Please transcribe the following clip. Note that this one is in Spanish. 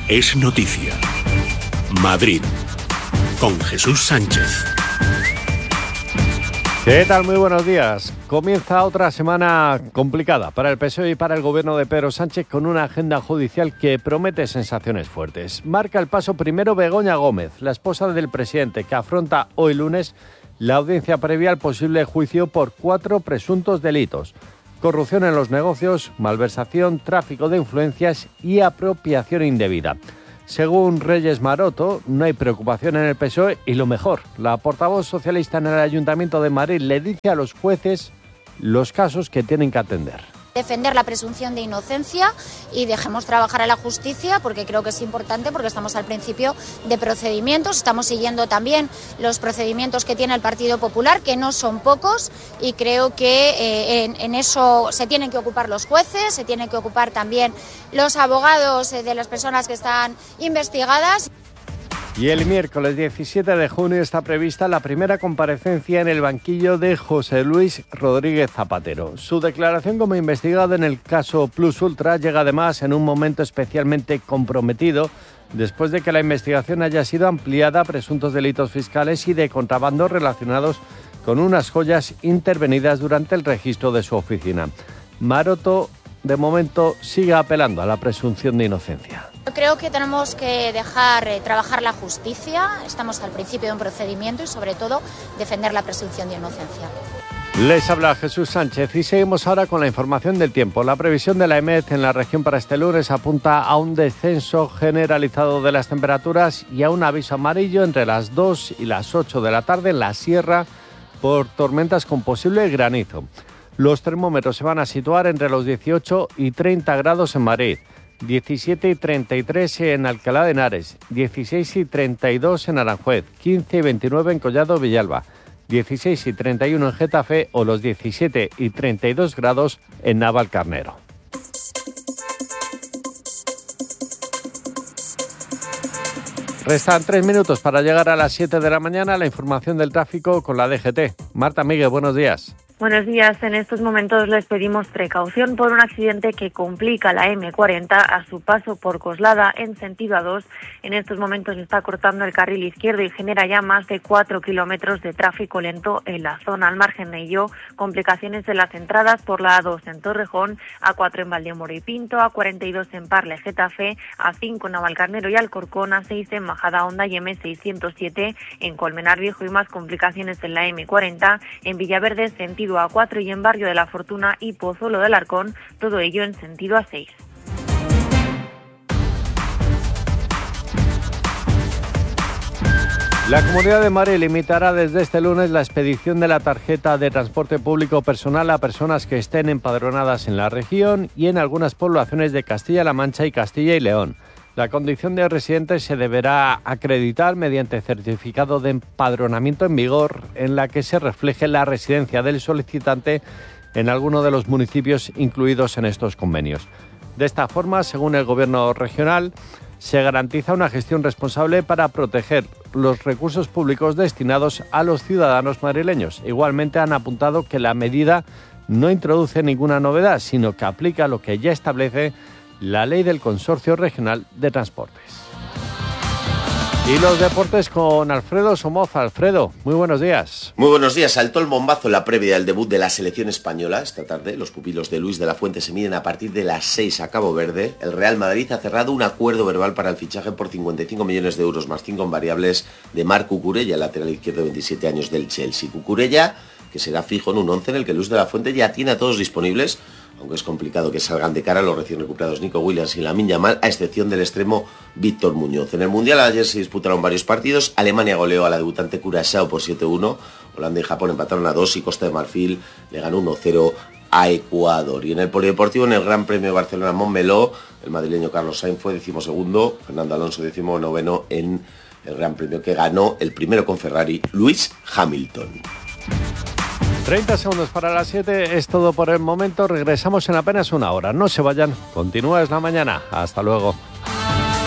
es noticia. Madrid, con Jesús Sánchez. ¿Qué tal? Muy buenos días. Comienza otra semana complicada para el PSOE y para el gobierno de Pedro Sánchez, con una agenda judicial que promete sensaciones fuertes. Marca el paso primero Begoña Gómez, la esposa del presidente, que afronta hoy lunes la audiencia previa al posible juicio por 4 presuntos delitos: corrupción en los negocios, malversación, tráfico de influencias y apropiación indebida. Según Reyes Maroto, no hay preocupación en el PSOE y lo mejor, la portavoz socialista en el Ayuntamiento de Madrid le dice a los jueces los casos que tienen que atender. Defender la presunción de inocencia y dejemos trabajar a la justicia, porque creo que es importante, porque estamos al principio de procedimientos, estamos siguiendo también los procedimientos que tiene el Partido Popular, que no son pocos, y creo que en eso se tienen que ocupar los jueces, se tienen que ocupar también los abogados de las personas que están investigadas. Y el miércoles 17 de junio está prevista la primera comparecencia en el banquillo de José Luis Rodríguez Zapatero. Su declaración como investigado en el caso Plus Ultra llega además en un momento especialmente comprometido, después de que la investigación haya sido ampliada a presuntos delitos fiscales y de contrabando relacionados con unas joyas intervenidas durante el registro de su oficina. Maroto, de momento, sigue apelando a la presunción de inocencia. Yo creo que tenemos que dejar trabajar la justicia, estamos al principio de un procedimiento y sobre todo defender la presunción de inocencia. Les habla Jesús Sánchez y seguimos ahora con la información del tiempo. La previsión de la EMET en la región para este lunes apunta a un descenso generalizado de las temperaturas y a un aviso amarillo entre las 2 y las 8 de la tarde en la sierra por tormentas con posible granizo. Los termómetros se van a situar entre los 18 y 30 grados en Madrid, 17 y 33 en Alcalá de Henares, 16 y 32 en Aranjuez, 15 y 29 en Collado Villalba, 16 y 31 en Getafe o los 17 y 32 grados en Navalcarnero. Restan 3 minutos para llegar a las 7 de la mañana. La información del tráfico con la DGT. Marta Miguel, buenos días. Buenos días. En estos momentos les pedimos precaución por un accidente que complica la M40 a su paso por Coslada en sentido A2. En estos momentos está cortando el carril izquierdo y genera ya más de 4 kilómetros de tráfico lento en la zona. Al margen de ello, complicaciones en las entradas por la A2 en Torrejón, A4 en Valdeomoro y Pinto, A42 en Parle, Getafe, A5 en Navalcarnero y Alcorcón, A6 en Majadahonda y M607 en Colmenar Viejo, y más complicaciones en la M40 en Villaverde sentido A4 y en Barrio de la Fortuna y Pozuelo del Arcón, todo ello en sentido A6. La Comunidad de Madrid limitará desde este lunes la expedición de la tarjeta de transporte público personal a personas que estén empadronadas en la región y en algunas poblaciones de Castilla-La Mancha y Castilla y León. La condición de residente se deberá acreditar mediante certificado de empadronamiento en vigor, en la que se refleje la residencia del solicitante en alguno de los municipios incluidos en estos convenios. De esta forma, según el Gobierno regional, se garantiza una gestión responsable para proteger los recursos públicos destinados a los ciudadanos madrileños. Igualmente han apuntado que la medida no introduce ninguna novedad, sino que aplica lo que ya establece la ley del Consorcio Regional de Transportes. Y los deportes con Alfredo Somoza. Alfredo, muy buenos días. Muy buenos días. Saltó el bombazo en la previa del debut de la selección española. Esta tarde los pupilos de Luis de la Fuente se miden a partir de las 6 a Cabo Verde. El Real Madrid ha cerrado un acuerdo verbal para el fichaje por 55 millones de euros más 5 en variables de Marc Cucurella, lateral izquierdo de 27 años del Chelsea. Cucurella, que será fijo en un 11 en el que Luis de la Fuente ya tiene a todos disponibles, aunque es complicado que salgan de cara los recién recuperados Nico Williams y Lamine Yamal, a excepción del extremo Víctor Muñoz. En el Mundial ayer se disputaron varios partidos. Alemania goleó a la debutante Curaçao por 7-1, Holanda y Japón empataron a 2 y Costa de Marfil le ganó 1-0 a Ecuador. Y en el polideportivo, en el Gran Premio de Barcelona Montmeló, el madrileño Carlos Sainz fue 12º, Fernando Alonso 19º en el Gran Premio que ganó el primero con Ferrari, Lewis Hamilton. 30 segundos para las 7, es todo por el momento. Regresamos en apenas una hora. No se vayan, continúa Es la Mañana. Hasta luego.